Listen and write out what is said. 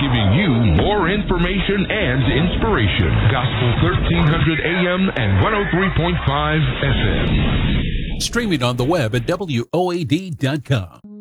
giving you more information and inspiration. Gospel 1300 AM and 103.5 FM. Streaming on the web at WOAD.com.